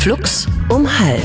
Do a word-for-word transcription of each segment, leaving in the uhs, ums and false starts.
Flux um halb.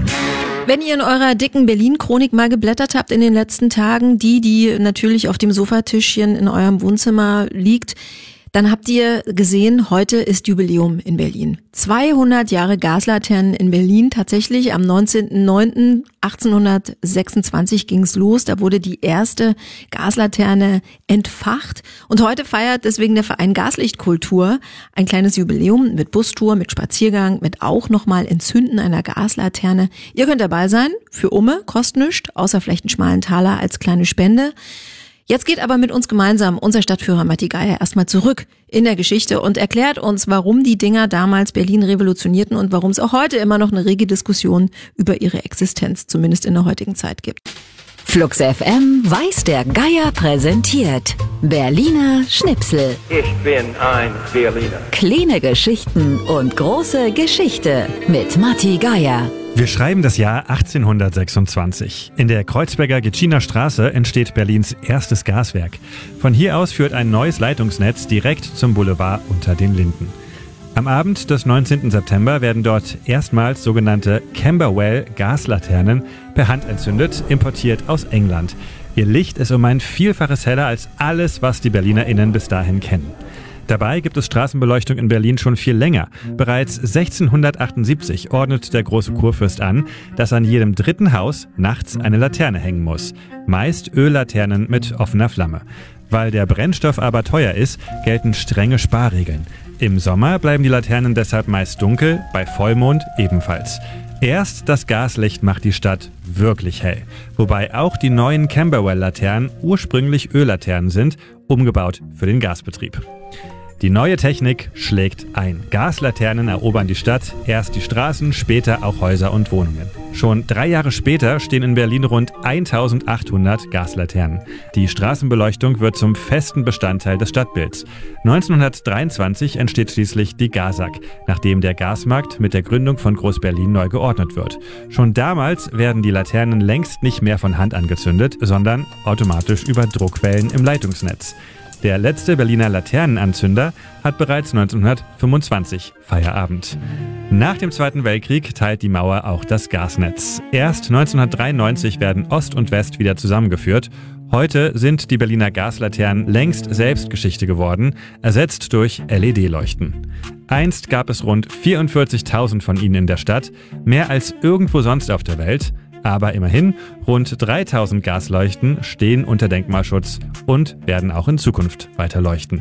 Wenn ihr in eurer dicken Berlin-Chronik mal geblättert habt in den letzten Tagen, die, die natürlich auf dem Sofatischchen in eurem Wohnzimmer liegt, dann habt ihr gesehen, heute ist Jubiläum in Berlin. zweihundert Jahre Gaslaternen in Berlin. Tatsächlich am neunzehnten neunten achtzehnhundertsechsundzwanzig ging's los. Da wurde die erste Gaslaterne entfacht. Und heute feiert deswegen der Verein Gaslichtkultur ein kleines Jubiläum mit Bustour, mit Spaziergang, mit auch nochmal Entzünden einer Gaslaterne. Ihr könnt dabei sein. Für Umme, kostet nichts, außer vielleicht einen schmalen Taler als kleine Spende. Jetzt geht aber mit uns gemeinsam unser Stadtführer Matti Geier erstmal zurück in der Geschichte und erklärt uns, warum die Dinger damals Berlin revolutionierten und warum es auch heute immer noch eine rege Diskussion über ihre Existenz, zumindest in der heutigen Zeit, gibt. Flux F M weiß der Geier präsentiert Berliner Schnipsel. Ich bin ein Berliner. Kleine Geschichten und große Geschichte mit Matti Geier. Wir schreiben das Jahr achtzehnhundertsechsundzwanzig. In der Kreuzberger Gitschiner Straße entsteht Berlins erstes Gaswerk. Von hier aus führt ein neues Leitungsnetz direkt zum Boulevard unter den Linden. Am Abend des neunzehnten September werden dort erstmals sogenannte Camberwell-Gaslaternen per Hand entzündet, importiert aus England. Ihr Licht ist um ein Vielfaches heller als alles, was die BerlinerInnen bis dahin kennen. Dabei gibt es Straßenbeleuchtung in Berlin schon viel länger. Bereits sechzehnhundertachtundsiebzig ordnet der große Kurfürst an, dass an jedem dritten Haus nachts eine Laterne hängen muss. Meist Öllaternen mit offener Flamme. Weil der Brennstoff aber teuer ist, gelten strenge Sparregeln. Im Sommer bleiben die Laternen deshalb meist dunkel, bei Vollmond ebenfalls. Erst das Gaslicht macht die Stadt wirklich hell. Wobei auch die neuen Camberwell-Laternen ursprünglich Öllaternen sind, umgebaut für den Gasbetrieb. Die neue Technik schlägt ein. Gaslaternen erobern die Stadt, erst die Straßen, später auch Häuser und Wohnungen. Schon drei Jahre später stehen in Berlin rund eintausendachthundert Gaslaternen. Die Straßenbeleuchtung wird zum festen Bestandteil des Stadtbilds. neunzehnhundertdreiundzwanzig entsteht schließlich die GASAG, nachdem der Gasmarkt mit der Gründung von Groß-Berlin neu geordnet wird. Schon damals werden die Laternen längst nicht mehr von Hand angezündet, sondern automatisch über Druckwellen im Leitungsnetz. Der letzte Berliner Laternenanzünder hat bereits neunzehnhundertfünfundzwanzig Feierabend. Nach dem Zweiten Weltkrieg teilt die Mauer auch das Gasnetz. Erst neunzehnhundertdreiundneunzig werden Ost und West wieder zusammengeführt. Heute sind die Berliner Gaslaternen längst selbst Geschichte geworden, ersetzt durch L E D-Leuchten. Einst gab es rund vierundvierzigtausend von ihnen in der Stadt, mehr als irgendwo sonst auf der Welt. Aber immerhin, rund dreitausend Gasleuchten stehen unter Denkmalschutz und werden auch in Zukunft weiter leuchten.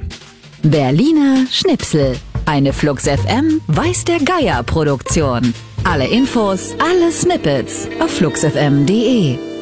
Berliner Schnipsel. Eine Flux F M weiß der Geier Produktion. Alle Infos, alle Snippets auf flux f m punkt d e.